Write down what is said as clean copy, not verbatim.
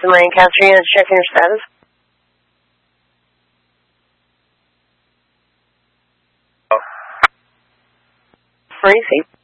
The Marine Capture Unit checking your status. Freezing.